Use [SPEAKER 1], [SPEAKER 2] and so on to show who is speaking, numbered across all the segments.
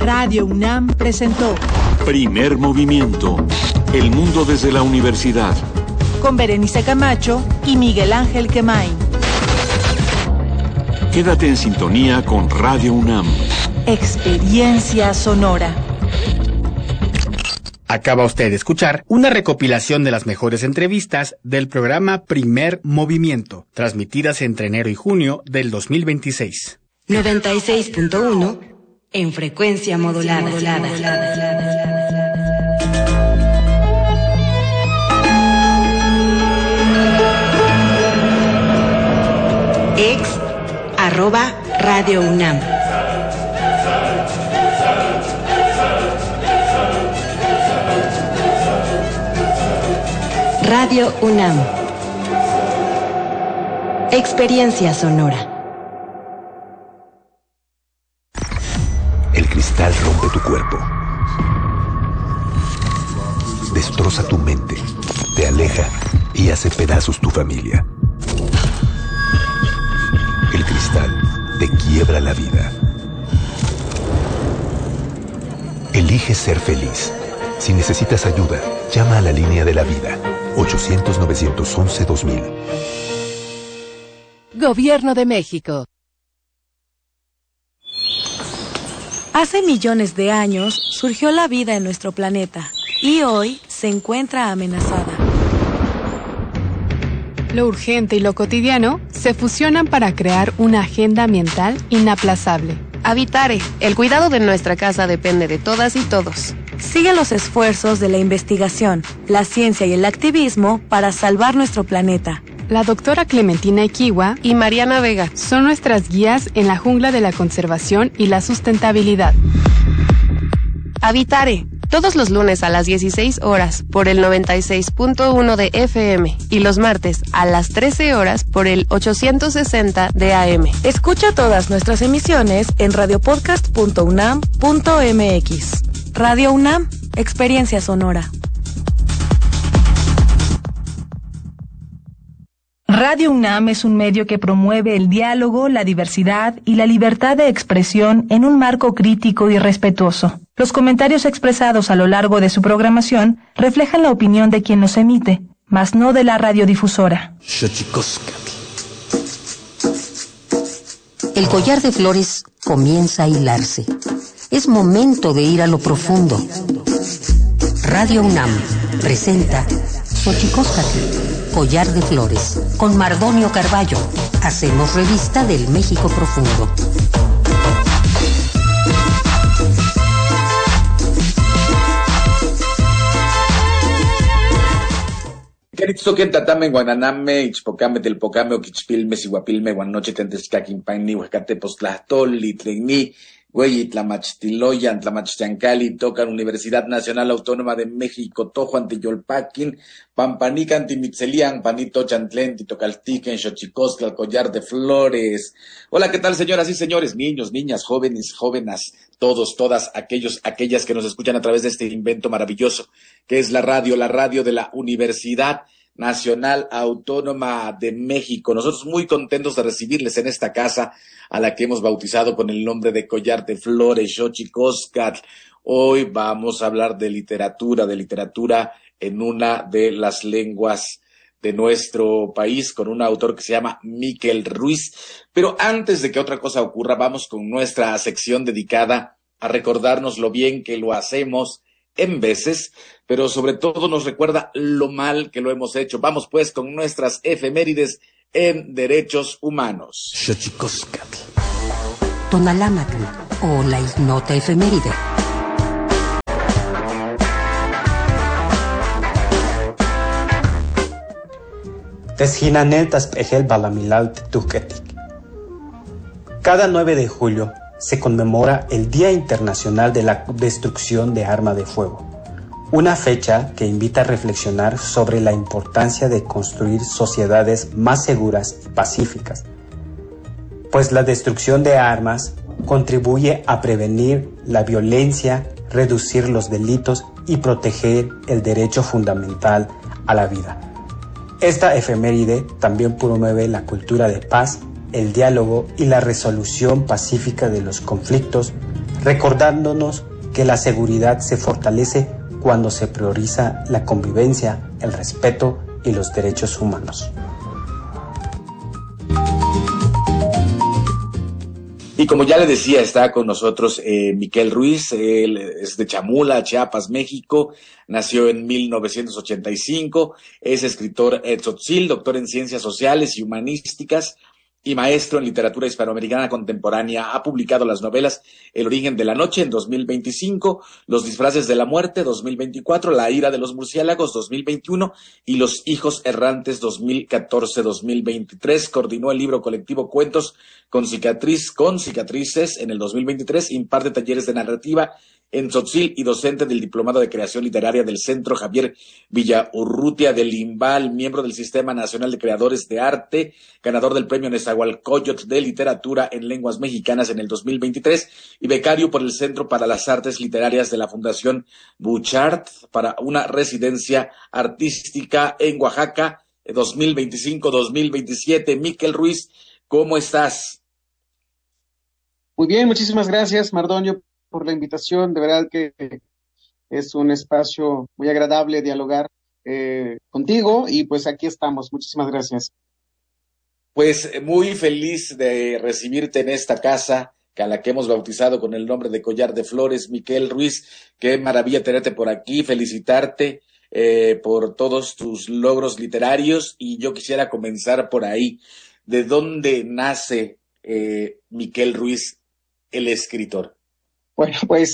[SPEAKER 1] Radio UNAM presentó
[SPEAKER 2] Primer Movimiento. El mundo desde la universidad.
[SPEAKER 1] Con Berenice Camacho y Miguel Ángel Quemain.
[SPEAKER 2] Quédate en sintonía con Radio UNAM.
[SPEAKER 1] Experiencia sonora.
[SPEAKER 3] Acaba usted de escuchar una recopilación de las mejores entrevistas del programa Primer Movimiento, transmitidas entre enero y junio del 2026.
[SPEAKER 4] 96.1 en frecuencia modulada. @Radio UNAM. Radio UNAM. Experiencia sonora.
[SPEAKER 5] El cristal rompe tu cuerpo. Destroza tu mente, te aleja y hace pedazos tu familia. El cristal te quiebra la vida. Elige ser feliz. Si necesitas ayuda, llama a la línea de la vida. 800-911-2000.
[SPEAKER 6] Gobierno de México.
[SPEAKER 7] Hace millones de años surgió la vida en nuestro planeta y hoy se encuentra amenazada.
[SPEAKER 8] Lo urgente y lo cotidiano se fusionan para crear una agenda ambiental inaplazable.
[SPEAKER 6] Habitare, el cuidado de nuestra casa depende de todas y todos.
[SPEAKER 7] Sigue los esfuerzos de la investigación, la ciencia y el activismo para salvar nuestro planeta.
[SPEAKER 8] La doctora Clementina Equigua
[SPEAKER 6] y Mariana Vega
[SPEAKER 8] son nuestras guías en la jungla de la conservación y la sustentabilidad.
[SPEAKER 6] Habitare, todos los lunes a las 16 horas por el 96.1 de FM y los martes a las 13 horas por el 860 de AM.
[SPEAKER 7] Escucha todas nuestras emisiones en radiopodcast.unam.mx. Radio UNAM, experiencia sonora.
[SPEAKER 1] Radio UNAM es un medio que promueve el diálogo, la diversidad y la libertad de expresión en un marco crítico y respetuoso. Los comentarios expresados a lo largo de su programación reflejan la opinión de quien los emite, mas no de la radiodifusora.
[SPEAKER 4] El collar de flores comienza a hilarse. Es momento de ir a lo profundo. Radio UNAM presenta Xochicóscatl, collar de flores, con Mardonio Carballo. Hacemos revista del México profundo.
[SPEAKER 9] Queritztoquen tatame guananame, ichpocame telpocame, oquichpilme, siguapilme, guanoche tentescaquimpaini, huescatepostlahtoli, tlegni, güey, Tlamachtiloyan, Tlamachtiancali, tocan Universidad Nacional Autónoma de México, Tojo, Antiyolpaquin, Pampanican, Timitzelian, Panito, Chantlen, Titocaltiquen, Xochicóscatl, Collar de Flores. Hola, ¿qué tal, señoras y señores? Niños, niñas, jóvenes, jóvenes, todos, todas, aquellas que nos escuchan a través de este invento maravilloso, que es la radio de la Universidad Nacional Autónoma de México. Nosotros muy contentos de recibirles en esta casa a la que hemos bautizado con el nombre de Collar de Flores, Xochicóscatl. Hoy vamos a hablar de literatura en una de las lenguas de nuestro país, con un autor que se llama Miquel Ruiz. Pero antes de que otra cosa ocurra, vamos con nuestra sección dedicada a recordarnos lo bien que lo hacemos en veces, pero sobre todo nos recuerda lo mal que lo hemos hecho. Vamos pues con nuestras efemérides en derechos humanos.
[SPEAKER 4] Xochicóscatl, Tonalámatl o la ignota efeméride.
[SPEAKER 10] Cada 9 de julio se conmemora el Día Internacional de la Destrucción de Arma de Fuego, una fecha que invita a reflexionar sobre la importancia de construir sociedades más seguras y pacíficas, pues la destrucción de armas contribuye a prevenir la violencia, reducir los delitos y proteger el derecho fundamental a la vida. Esta efeméride también promueve la cultura de paz, el diálogo y la resolución pacífica de los conflictos, recordándonos que la seguridad se fortalece cuando se prioriza la convivencia, el respeto y los derechos humanos.
[SPEAKER 9] Y como ya le decía, está con nosotros Miquel Ruiz. Él es de Chamula, Chiapas, México, nació en 1985, es escritor tzotzil, doctor en ciencias sociales y humanísticas y maestro en literatura hispanoamericana contemporánea. Ha publicado las novelas El origen de la noche en 2025, Los disfraces de la muerte 2024, La ira de los murciélagos 2021 y Los hijos errantes 2014-2023. Coordinó el libro colectivo Cuentos con cicatrices en el 2023, imparte talleres de narrativa en tzotzil y docente del Diplomado de Creación Literaria del Centro Javier Villaurrutia del Limbal, miembro del Sistema Nacional de Creadores de Arte, ganador del Premio Nezahualcóyotl de Literatura en Lenguas Mexicanas en el 2023 y becario por el Centro para las Artes Literarias de la Fundación Bouchard para una residencia artística en Oaxaca 2025-2027. Miquel Ruiz, ¿cómo estás?
[SPEAKER 11] Muy bien, muchísimas gracias, Mardonio, por la invitación. De verdad que es un espacio muy agradable dialogar contigo y pues aquí estamos. Muchísimas gracias.
[SPEAKER 9] Pues muy feliz de recibirte en esta casa a la que hemos bautizado con el nombre de Collar de Flores. Miquel Ruiz, qué maravilla tenerte por aquí, felicitarte por todos tus logros literarios y yo quisiera comenzar por ahí. ¿De dónde nace Miquel Ruiz, el escritor?
[SPEAKER 11] Bueno, pues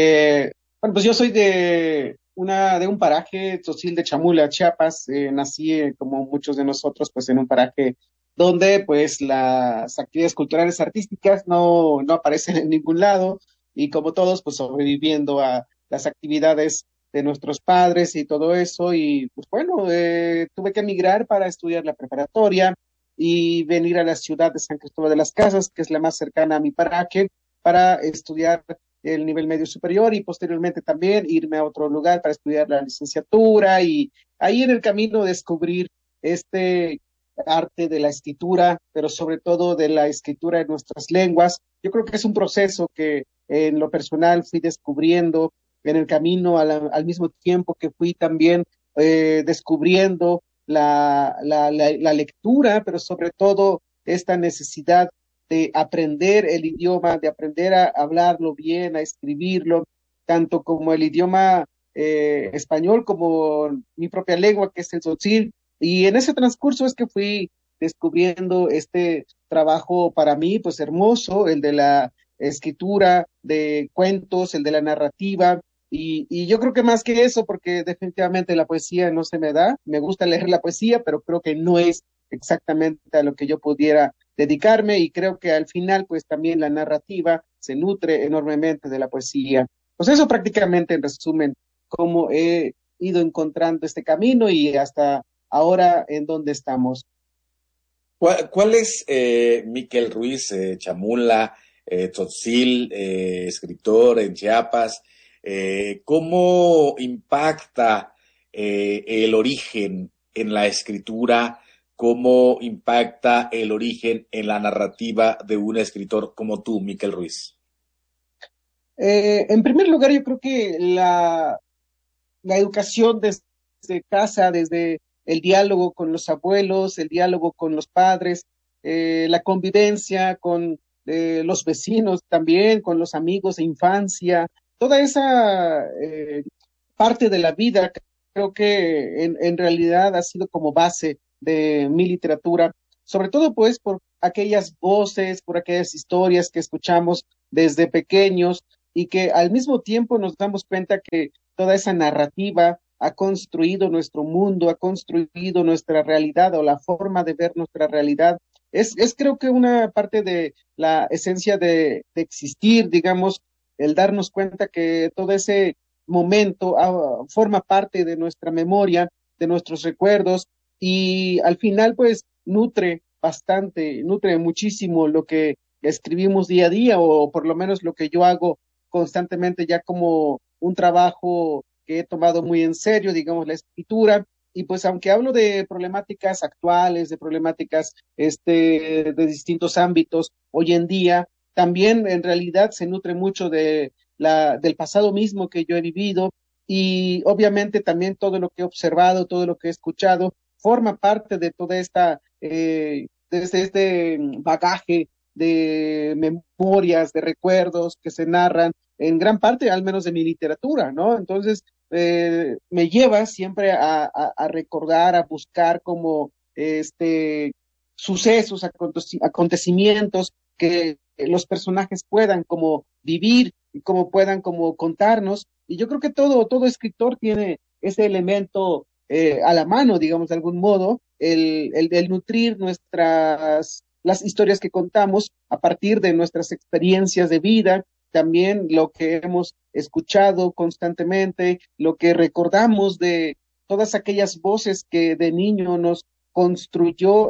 [SPEAKER 11] pues yo soy de un paraje tzotzil de Chamula, Chiapas. Nací como muchos de nosotros, pues en un paraje donde pues las actividades culturales artísticas no aparecen en ningún lado y como todos pues sobreviviendo a las actividades de nuestros padres y todo eso y pues bueno, tuve que emigrar para estudiar la preparatoria y venir a la ciudad de San Cristóbal de las Casas, que es la más cercana a mi paraje, para estudiar el nivel medio superior y posteriormente también irme a otro lugar para estudiar la licenciatura y ahí en el camino descubrir este arte de la escritura, pero sobre todo de la escritura en nuestras lenguas. Yo creo que es un proceso que en lo personal fui descubriendo en el camino al mismo tiempo que fui también descubriendo la lectura, pero sobre todo esta necesidad de aprender el idioma, de aprender a hablarlo bien, a escribirlo, tanto como el idioma español como mi propia lengua, que es el tzotzil. Y en ese transcurso es que fui descubriendo este trabajo para mí, pues hermoso, el de la escritura de cuentos, el de la narrativa, y yo creo que más que eso, porque definitivamente la poesía no se me da, me gusta leer la poesía, pero creo que no es exactamente a lo que yo pudiera dedicarme, y creo que al final, pues también la narrativa se nutre enormemente de la poesía. Pues eso prácticamente en resumen, cómo he ido encontrando este camino y hasta ahora en dónde estamos.
[SPEAKER 9] ¿Cuál es Miquel Ruiz, Chamula, tzotzil, escritor en Chiapas? ¿Cómo impacta el origen en la escritura? ¿Cómo impacta el origen en la narrativa de un escritor como tú, Miquel Ruiz?
[SPEAKER 11] En primer lugar, yo creo que la educación desde casa, desde el diálogo con los abuelos, el diálogo con los padres, la convivencia con los vecinos también, con los amigos de infancia, toda esa parte de la vida, creo que en realidad ha sido como base de mi literatura, sobre todo pues por aquellas voces, por aquellas historias que escuchamos desde pequeños y que al mismo tiempo nos damos cuenta que toda esa narrativa ha construido nuestro mundo, ha construido nuestra realidad o la forma de ver nuestra realidad. Es creo que una parte de la esencia de existir, digamos, el darnos cuenta que todo ese momento forma parte de nuestra memoria, de nuestros recuerdos y al final pues nutre bastante, nutre muchísimo lo que escribimos día a día o por lo menos lo que yo hago constantemente ya como un trabajo que he tomado muy en serio, digamos, la escritura, y pues aunque hablo de problemáticas actuales, de problemáticas de distintos ámbitos, hoy en día también en realidad se nutre mucho del pasado mismo que yo he vivido, y obviamente también todo lo que he observado, todo lo que he escuchado, forma parte de toda esta, de este bagaje de memorias, de recuerdos que se narran en gran parte, al menos de mi literatura, ¿no? Entonces, me lleva siempre a recordar, a buscar como sucesos, acontecimientos que los personajes puedan como vivir y como puedan como contarnos. Y yo creo que todo escritor tiene ese elemento a la mano, digamos, de algún modo, el nutrir las historias que contamos a partir de nuestras experiencias de vida, también lo que hemos escuchado constantemente, lo que recordamos de todas aquellas voces que de niño nos construyó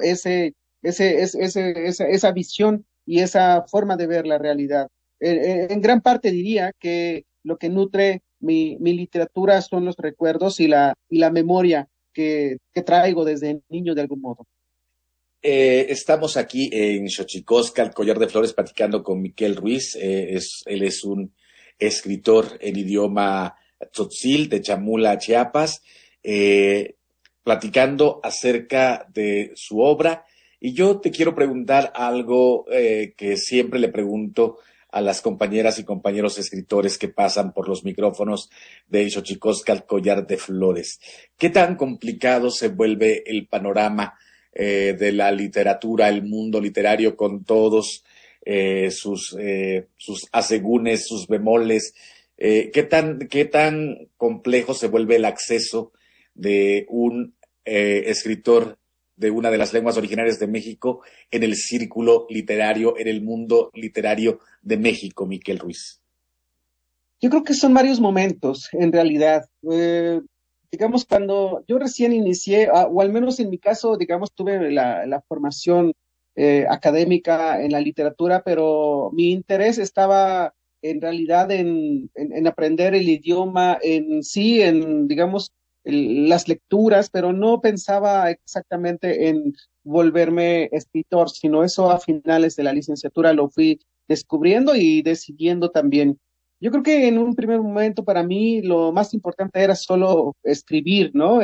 [SPEAKER 11] esa visión y esa forma de ver la realidad. En gran parte diría que lo que nutre mi literatura son los recuerdos y la memoria que traigo desde niño de algún modo.
[SPEAKER 9] Estamos aquí en Xochicosca, el Collar de Flores, platicando con Miquel Ruiz. Él es un escritor en idioma tzotzil de Chamula, Chiapas, platicando acerca de su obra. Y yo te quiero preguntar algo que siempre le pregunto a las compañeras y compañeros escritores que pasan por los micrófonos de Xochicosca, el Collar de Flores. ¿Qué tan complicado se vuelve el panorama de la literatura, el mundo literario, con todos sus asegúnes, sus bemoles? ¿Qué tan complejo se vuelve el acceso de un escritor de una de las lenguas originarias de México en el círculo literario, en el mundo literario de México, Miquel Ruiz?
[SPEAKER 11] Yo creo que son varios momentos, en realidad. Digamos, cuando yo recién inicié, o al menos en mi caso, digamos, tuve la formación académica en la literatura, pero mi interés estaba en realidad en aprender el idioma en sí, digamos, las lecturas, pero no pensaba exactamente en volverme escritor, sino eso a finales de la licenciatura lo fui descubriendo y decidiendo también. Yo creo que en un primer momento para mí lo más importante era solo escribir, ¿no?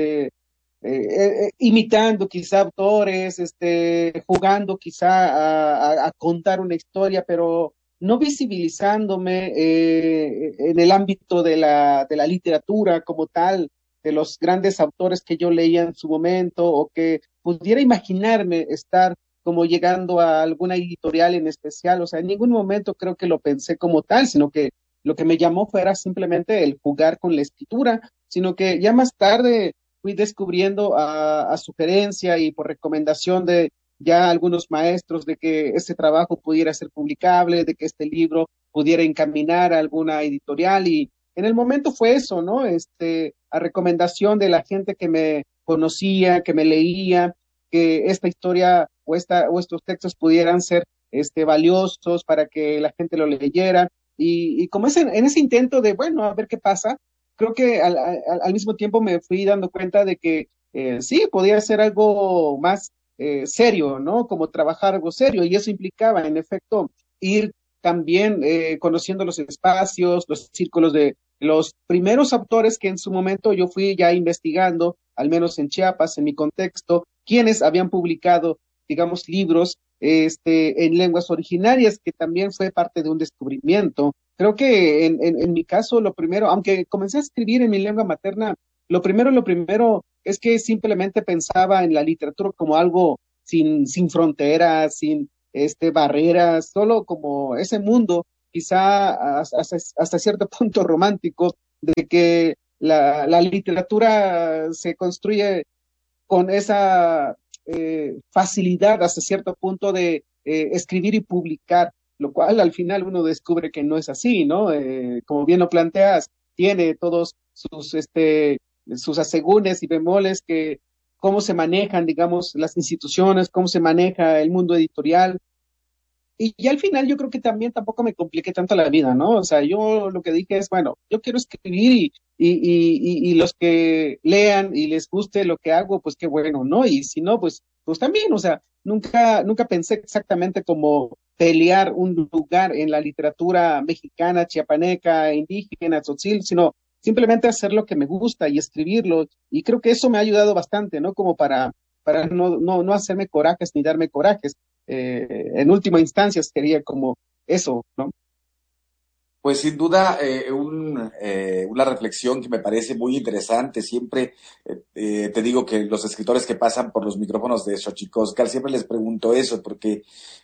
[SPEAKER 11] Imitando quizá autores, jugando quizá a contar una historia, pero no visibilizándome en el ámbito de la literatura como tal, de los grandes autores que yo leía en su momento, o que pudiera imaginarme estar como llegando a alguna editorial en especial. O sea, en ningún momento creo que lo pensé como tal, sino que lo que me llamó fuera simplemente el jugar con la escritura, sino que ya más tarde fui descubriendo a sugerencia y por recomendación de ya algunos maestros de que este trabajo pudiera ser publicable, de que este libro pudiera encaminar a alguna editorial, y en el momento fue eso, ¿no? A recomendación de la gente que me conocía, que me leía, que esta historia o estos textos pudieran ser valiosos para que la gente lo leyera, y como en ese intento de, bueno, a ver qué pasa, creo que al mismo tiempo me fui dando cuenta de que sí, podía ser algo más serio, ¿no? Como trabajar algo serio, y eso implicaba, en efecto, ir también conociendo los espacios, los círculos de los primeros autores que en su momento yo fui ya investigando, al menos en Chiapas, en mi contexto, quienes habían publicado, digamos, libros en lenguas originarias, que también fue parte de un descubrimiento. Creo que en mi caso, lo primero, aunque comencé a escribir en mi lengua materna, lo primero es que simplemente pensaba en la literatura como algo sin fronteras, sin barreras, solo como ese mundo, quizá hasta cierto punto romántico, de que la literatura se construye con esa facilidad hasta cierto punto de escribir y publicar, lo cual al final uno descubre que no es así, ¿no? Como bien lo planteas, tiene todos sus asegúnes y bemoles, que cómo se manejan, digamos, las instituciones, cómo se maneja el mundo editorial. Y al final yo creo que también tampoco me compliqué tanto la vida, ¿no? O sea, yo lo que dije es, bueno, yo quiero escribir, y los que lean y les guste lo que hago, pues qué bueno, ¿no? Y si no, pues también, o sea, nunca pensé exactamente como pelear un lugar en la literatura mexicana, chiapaneca, indígena, tzotzil, sino simplemente hacer lo que me gusta y escribirlo. Y creo que eso me ha ayudado bastante, ¿no? Como para no hacerme corajes ni darme corajes. En última instancia sería como eso, ¿no?
[SPEAKER 9] Pues sin duda, una reflexión que me parece muy interesante. Siempre te digo que los escritores que pasan por los micrófonos de Xochicóscal, siempre les pregunto eso, porque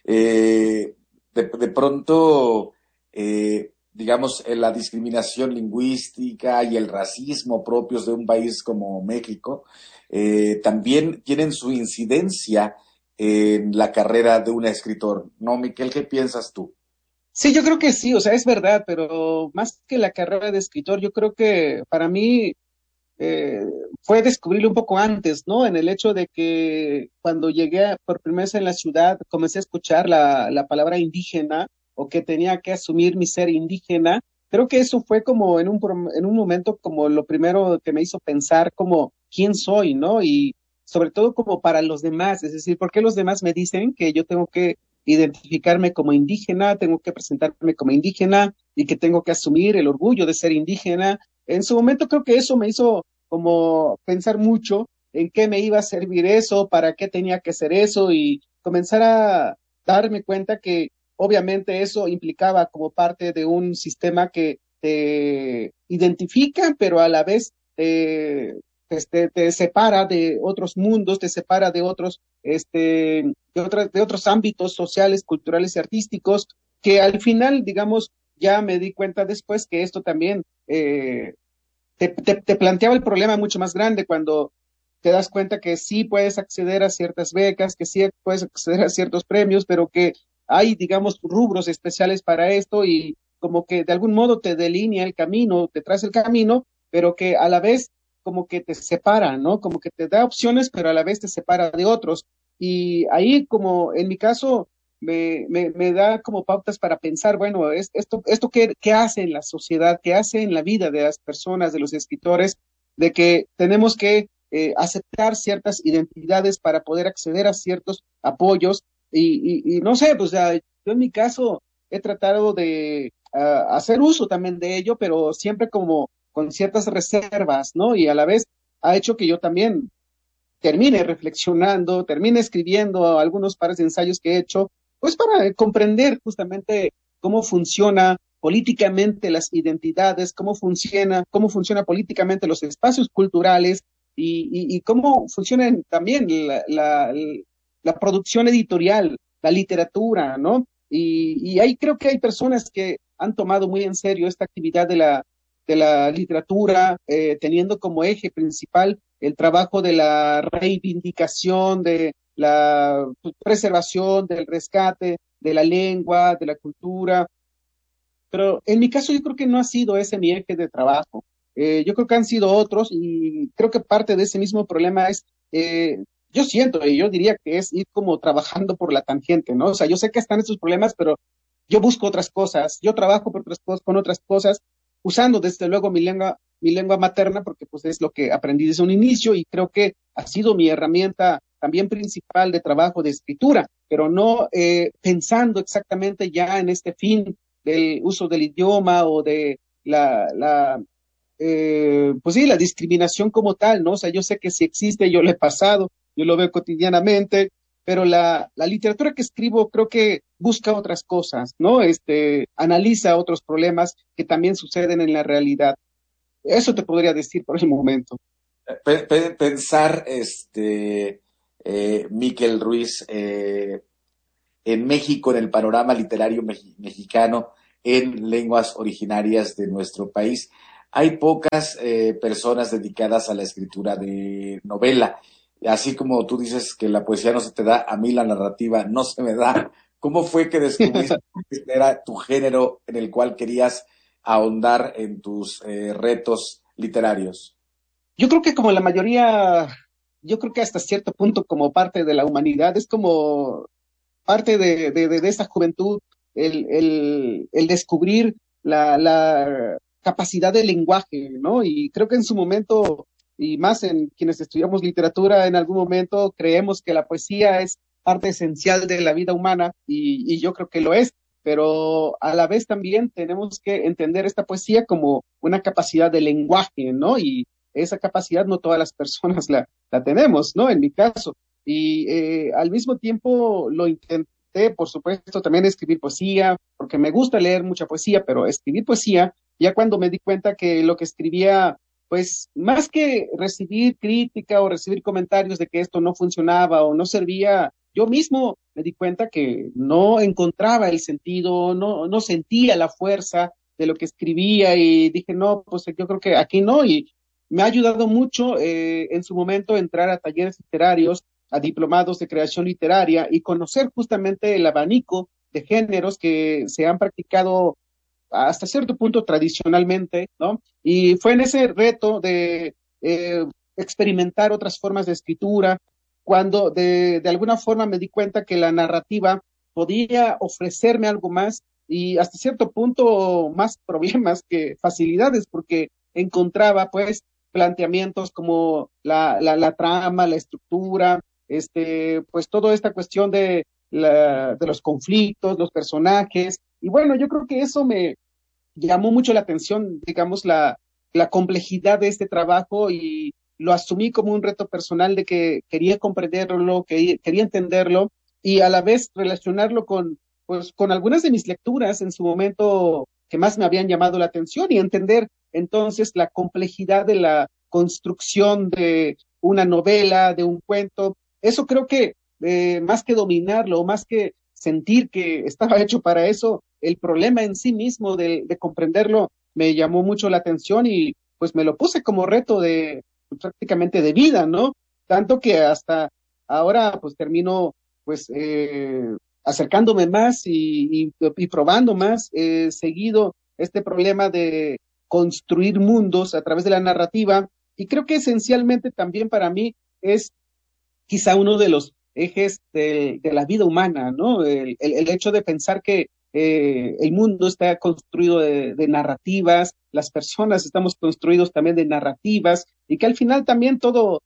[SPEAKER 9] de pronto, digamos, la discriminación lingüística y el racismo propios de un país como México, también tienen su incidencia en la carrera de un escritor. ¿No, Miquel? ¿Qué piensas tú?
[SPEAKER 11] Sí, yo creo que sí, o sea, es verdad, pero más que la carrera de escritor, yo creo que para mí eh, fue descubrirlo un poco antes, ¿no? En el hecho de que cuando llegué por primera vez en la ciudad, comencé a escuchar la palabra indígena o que tenía que asumir mi ser indígena. Creo que eso fue como en un momento como lo primero que me hizo pensar como quién soy, ¿no? Y sobre todo como para los demás, es decir, ¿por qué los demás me dicen que yo tengo que identificarme como indígena, tengo que presentarme como indígena y que tengo que asumir el orgullo de ser indígena? En su momento creo que eso me hizo como pensar mucho en qué me iba a servir eso, para qué tenía que hacer eso y comenzar a darme cuenta que obviamente eso implicaba como parte de un sistema que te identifica, pero a la vez te separa de otros mundos, te separa de otros, de otros ámbitos sociales, culturales y artísticos, que al final, digamos, ya me di cuenta después que esto también te planteaba el problema mucho más grande cuando te das cuenta que sí puedes acceder a ciertas becas, que sí puedes acceder a ciertos premios, pero que hay, digamos, rubros especiales para esto y como que de algún modo te delinea el camino, te traza el camino, pero que a la vez como que te separa, ¿no? Como que te da opciones, pero a la vez te separa de otros. Y ahí, como en mi caso, me da como pautas para pensar, bueno, esto qué hace en la sociedad, qué hace en la vida de las personas, de los escritores, de que tenemos que aceptar ciertas identidades para poder acceder a ciertos apoyos y no sé, pues yo en mi caso he tratado de hacer uso también de ello, pero siempre como con ciertas reservas, ¿no? Y a la vez ha hecho que yo también termine reflexionando, termine escribiendo algunos pares de ensayos que he hecho, pues para comprender justamente cómo funciona políticamente las identidades, cómo funciona políticamente los espacios culturales y cómo funcionan también la producción editorial, la literatura, ¿no? Y ahí creo que hay personas que han tomado muy en serio esta actividad de la literatura, teniendo como eje principal el trabajo de la reivindicación, de la preservación, del rescate de la lengua, de la cultura. Pero en mi caso yo creo que no ha sido ese mi eje de trabajo. Yo creo que han sido otros y creo que parte de ese mismo problema es, yo siento y yo diría que es ir como trabajando por la tangente, ¿no? O sea, yo sé que están estos problemas, pero yo busco otras cosas, yo trabajo por otras cosas, con otras cosas, usando desde luego mi lengua materna, porque pues es lo que aprendí desde un inicio y creo que ha sido mi herramienta también principal de trabajo de escritura, pero no pensando exactamente ya en este fin del uso del idioma o de pues sí, la discriminación como tal, ¿no? O sea, yo sé que si existe, yo lo he pasado, yo lo veo cotidianamente, pero la literatura que escribo creo que busca otras cosas, ¿no? Analiza otros problemas que también suceden en la realidad. Eso te podría decir por el momento.
[SPEAKER 9] Pensar, Miquel Ruiz, en México, en el panorama literario mexicano, en lenguas originarias de nuestro país. Hay pocas personas dedicadas a la escritura de novela. Así como tú dices que la poesía no se te da, a mí la narrativa no se me da. ¿Cómo fue que descubriste que era tu género en el cual querías ahondar en tus retos literarios?
[SPEAKER 11] Yo creo que como la mayoría, yo creo que hasta cierto punto como parte de la humanidad, es como parte de esa juventud, el descubrir la capacidad del lenguaje, ¿no? Y creo que en su momento, y más en quienes estudiamos literatura, en algún momento creemos que la poesía es parte esencial de la vida humana y yo creo que lo es, pero a la vez también tenemos que entender esta poesía como una capacidad de lenguaje, ¿no? Y esa capacidad no todas las personas la tenemos, ¿no? En mi caso. Y al mismo tiempo lo intenté, por supuesto, también escribir poesía, porque me gusta leer mucha poesía, pero escribir poesía, ya cuando me di cuenta que lo que escribía, pues más que recibir crítica o recibir comentarios de que esto no funcionaba o no servía, yo mismo me di cuenta que no encontraba el sentido, no sentía la fuerza de lo que escribía y dije, no, pues yo creo que aquí no, y me ha ayudado mucho en su momento entrar a talleres literarios, a diplomados de creación literaria y conocer justamente el abanico de géneros que se han practicado hasta cierto punto tradicionalmente, ¿no? Y fue en ese reto de experimentar otras formas de escritura, cuando de alguna forma me di cuenta que la narrativa podía ofrecerme algo más y hasta cierto punto más problemas que facilidades, porque encontraba pues planteamientos como la trama, la estructura, pues toda esta cuestión de los conflictos, los personajes, y bueno, yo creo que eso me llamó mucho la atención, digamos, la complejidad de este trabajo y lo asumí como un reto personal de que quería comprenderlo, quería entenderlo y a la vez relacionarlo con algunas de mis lecturas en su momento que más me habían llamado la atención y entender entonces la complejidad de la construcción de una novela, de un cuento. Eso creo que más que dominarlo, más que sentir que estaba hecho para eso, el problema en sí mismo de comprenderlo me llamó mucho la atención y pues me lo puse como reto prácticamente de vida, ¿no? Tanto que hasta ahora pues termino pues acercándome más y probando más seguido este problema de construir mundos a través de la narrativa y creo que esencialmente también para mí es quizá uno de los ejes de la vida humana, ¿no? El hecho de pensar que el mundo está construido de narrativas, las personas estamos construidos también de narrativas y que al final también todo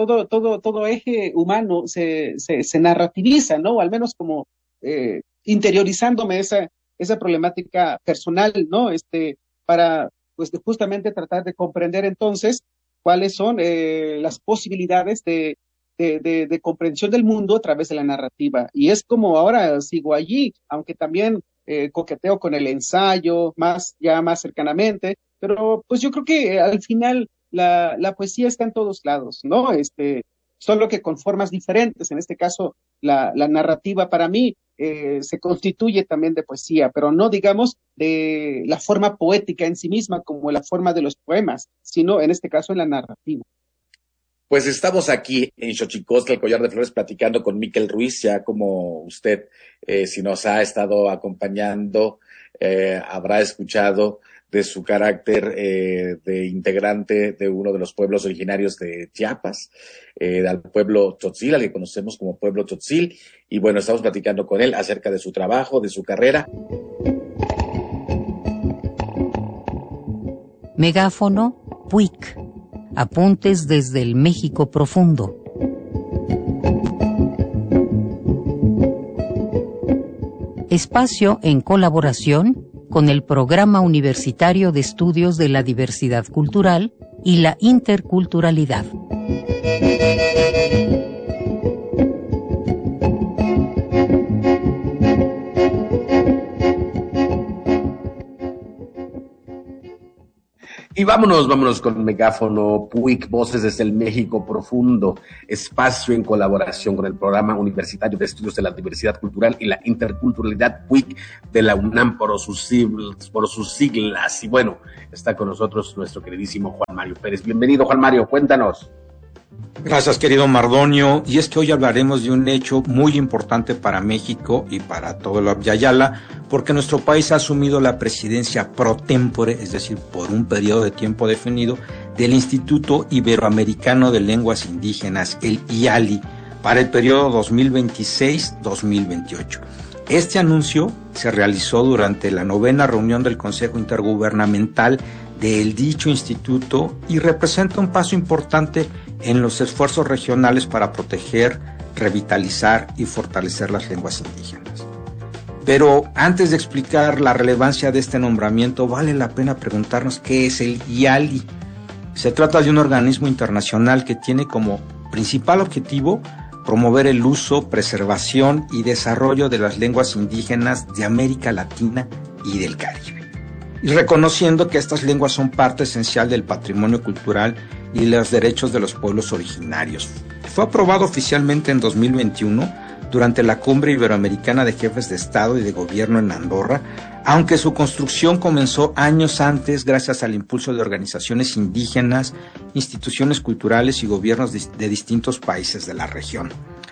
[SPEAKER 11] eje humano se narrativiza, ¿no? O al menos como interiorizándome esa problemática personal, ¿no? Para pues justamente tratar de comprender entonces cuáles son las posibilidades de comprensión del mundo a través de la narrativa. Y es como ahora sigo allí, aunque también coqueteo con el ensayo más cercanamente, pero pues yo creo que al final la poesía está en todos lados, ¿no? Solo que con formas diferentes. En este caso, la narrativa para mí se constituye también de poesía, pero no digamos de la forma poética en sí misma como la forma de los poemas, sino en este caso en la narrativa.
[SPEAKER 9] Pues estamos aquí en Xochicosca, el Collar de Flores, platicando con Miquel Ruiz, ya como usted, si nos ha estado acompañando, habrá escuchado de su carácter de integrante de uno de los pueblos originarios de Chiapas, al pueblo Tzotzil, al que conocemos como pueblo Tzotzil, y bueno, estamos platicando con él acerca de su trabajo, de su carrera.
[SPEAKER 4] Megáfono Puig. Apuntes desde el México profundo. Espacio en colaboración con el Programa Universitario de Estudios de la Diversidad Cultural y la Interculturalidad.
[SPEAKER 9] Y vámonos con Megáfono Puig, Voces desde el México Profundo, espacio en colaboración con el Programa Universitario de Estudios de la Diversidad Cultural y la Interculturalidad Puig de la UNAM por sus siglas. Y bueno, está con nosotros nuestro queridísimo Juan Mario Pérez. Bienvenido, Juan Mario, cuéntanos.
[SPEAKER 12] Gracias, querido Mardonio. Y es que hoy hablaremos de un hecho muy importante para México y para todo el Abya-Yala, porque nuestro país ha asumido la presidencia pro tempore, es decir, por un periodo de tiempo definido, del Instituto Iberoamericano de Lenguas Indígenas, el IALI, para el periodo 2026-2028. Este anuncio se realizó durante la 9ª reunión del Consejo Intergubernamental del dicho instituto y representa un paso importante en los esfuerzos regionales para proteger revitalizar y fortalecer las lenguas indígenas. Pero antes de explicar la relevancia de este nombramiento, vale la pena preguntarnos qué es el IALI. Se trata de un organismo internacional que tiene como principal objetivo promover el uso, preservación y desarrollo de las lenguas indígenas de América Latina y del Caribe, y reconociendo que estas lenguas son parte esencial del patrimonio cultural y los derechos de los pueblos originarios. Fue aprobado oficialmente en 2021 durante la Cumbre Iberoamericana de Jefes de Estado y de Gobierno en Andorra, aunque su construcción comenzó años antes gracias al impulso de organizaciones indígenas, instituciones culturales y gobiernos de distintos países de la región.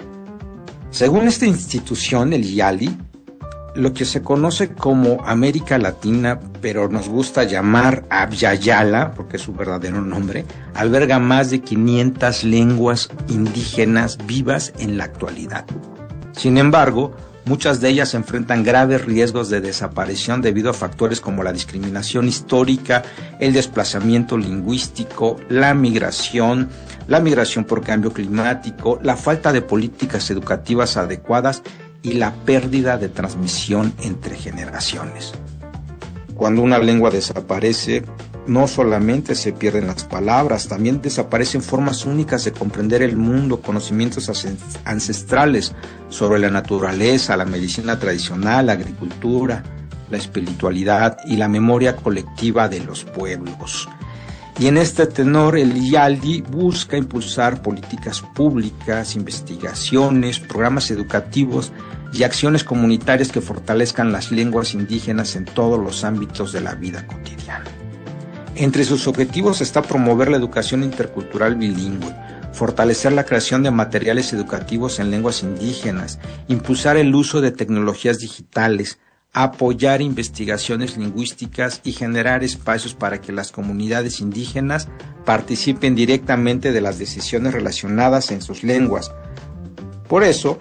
[SPEAKER 12] Según esta institución, el IALI, lo que se conoce como América Latina, pero nos gusta llamar Abya-Yala, porque es su verdadero nombre, alberga más de 500 lenguas indígenas vivas en la actualidad. Sin embargo, muchas de ellas enfrentan graves riesgos de desaparición debido a factores como la discriminación histórica, el desplazamiento lingüístico, la migración por cambio climático, la falta de políticas educativas adecuadas y la pérdida de transmisión entre generaciones. Cuando una lengua desaparece, no solamente se pierden las palabras, también desaparecen formas únicas de comprender el mundo, conocimientos ancestrales sobre la naturaleza, la medicina tradicional, la agricultura, la espiritualidad y la memoria colectiva de los pueblos. Y en este tenor, el IALI busca impulsar políticas públicas, investigaciones, programas educativos y acciones comunitarias que fortalezcan las lenguas indígenas en todos los ámbitos de la vida cotidiana. Entre sus objetivos está promover la educación intercultural bilingüe, fortalecer la creación de materiales educativos en lenguas indígenas, impulsar el uso de tecnologías digitales, apoyar investigaciones lingüísticas y generar espacios para que las comunidades indígenas participen directamente de las decisiones relacionadas en sus lenguas. Por eso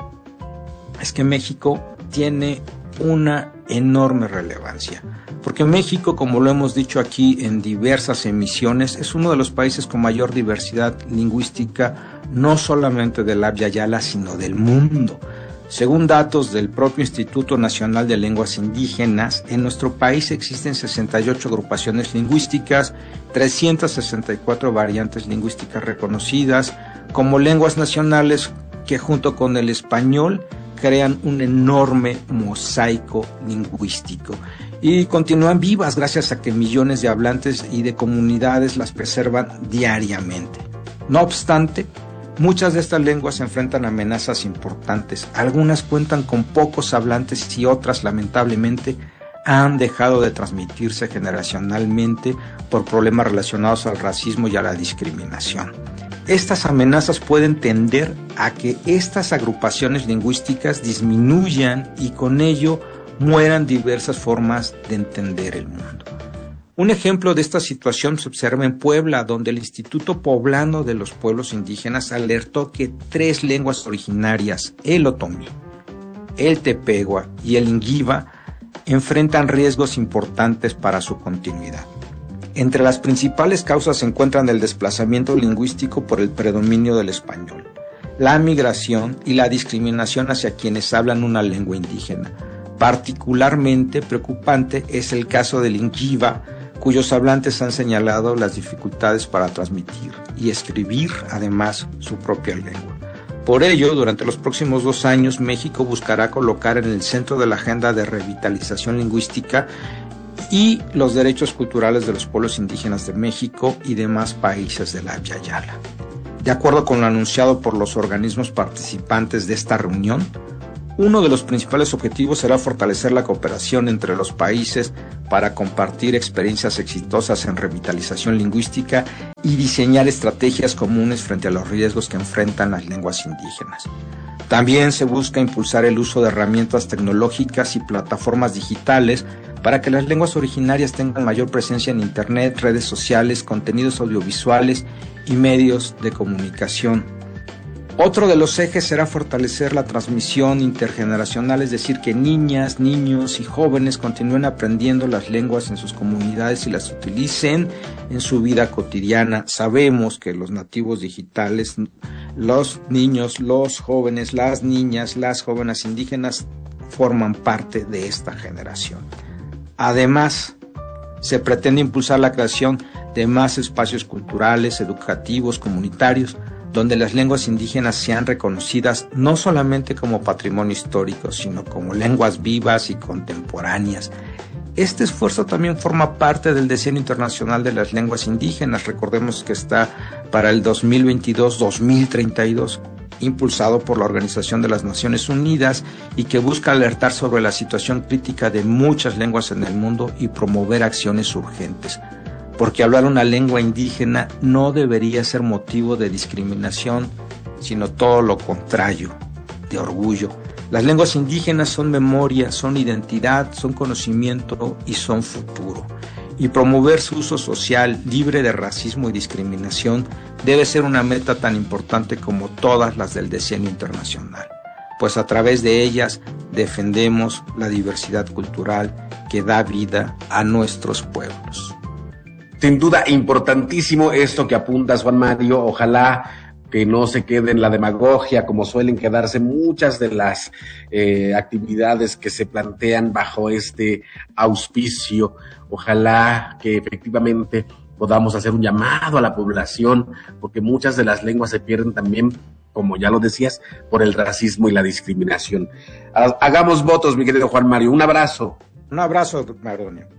[SPEAKER 12] es que México tiene una enorme relevancia, porque México, como lo hemos dicho aquí en diversas emisiones, es uno de los países con mayor diversidad lingüística, no solamente del Abya-Yala, sino del mundo. Según datos del propio Instituto Nacional de Lenguas Indígenas, en nuestro país existen 68 agrupaciones lingüísticas, 364 variantes lingüísticas reconocidas como lenguas nacionales que junto con el español crean un enorme mosaico lingüístico y continúan vivas gracias a que millones de hablantes y de comunidades las preservan diariamente. No obstante, muchas de estas lenguas enfrentan amenazas importantes. Algunas cuentan con pocos hablantes y otras, lamentablemente, han dejado de transmitirse generacionalmente por problemas relacionados al racismo y a la discriminación. Estas amenazas pueden tender a que estas agrupaciones lingüísticas disminuyan y con ello mueran diversas formas de entender el mundo. Un ejemplo de esta situación se observa en Puebla, donde el Instituto Poblano de los Pueblos Indígenas alertó que 3 lenguas originarias, el otomí, el tepehua y el inguiva, enfrentan riesgos importantes para su continuidad. Entre las principales causas se encuentran el desplazamiento lingüístico por el predominio del español, la migración y la discriminación hacia quienes hablan una lengua indígena. Particularmente preocupante es el caso del inguiva, cuyos hablantes han señalado las dificultades para transmitir y escribir, además, su propia lengua. Por ello, durante los próximos 2 años, México buscará colocar en el centro de la agenda de revitalización lingüística y los derechos culturales de los pueblos indígenas de México y demás países de la Abya-Yala. De acuerdo con lo anunciado por los organismos participantes de esta reunión, uno de los principales objetivos será fortalecer la cooperación entre los países para compartir experiencias exitosas en revitalización lingüística y diseñar estrategias comunes frente a los riesgos que enfrentan las lenguas indígenas. También se busca impulsar el uso de herramientas tecnológicas y plataformas digitales para que las lenguas originarias tengan mayor presencia en Internet, redes sociales, contenidos audiovisuales y medios de comunicación. Otro de los ejes será fortalecer la transmisión intergeneracional, es decir, que niñas, niños y jóvenes continúen aprendiendo las lenguas en sus comunidades y las utilicen en su vida cotidiana. Sabemos que los nativos digitales los niños, los jóvenes, las niñas, las jóvenes indígenas forman parte de esta generación. Además, se pretende impulsar la creación de más espacios culturales, educativos, comunitarios, donde las lenguas indígenas sean reconocidas no solamente como patrimonio histórico, sino como lenguas vivas y contemporáneas. Este esfuerzo también forma parte del Decenio Internacional de las Lenguas Indígenas. Recordemos que está para el 2022-2032, impulsado por la Organización de las Naciones Unidas y que busca alertar sobre la situación crítica de muchas lenguas en el mundo y promover acciones urgentes. Porque hablar una lengua indígena no debería ser motivo de discriminación, sino todo lo contrario, de orgullo. Las lenguas indígenas son memoria, son identidad, son conocimiento y son futuro. Y promover su uso social libre de racismo y discriminación debe ser una meta tan importante como todas las del Decenio Internacional, pues a través de ellas defendemos la diversidad cultural que da vida a nuestros pueblos.
[SPEAKER 13] Sin duda, importantísimo esto que apuntas, Juan Mario. Ojalá que no se quede en la demagogia, como suelen quedarse muchas de las actividades que se plantean bajo este auspicio. Ojalá que efectivamente podamos hacer un llamado a la población, porque muchas de las lenguas se pierden también, como ya lo decías, por el racismo y la discriminación. Hagamos votos, mi querido Juan Mario. Un abrazo.
[SPEAKER 12] Un abrazo, Mardonio.